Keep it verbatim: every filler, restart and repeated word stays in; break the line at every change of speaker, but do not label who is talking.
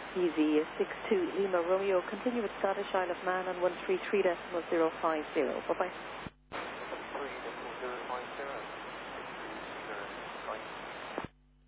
Easy, six two Lima Romeo. Continue with Scottish Isle of Man on one three three decimal zero five zero. Bye-bye.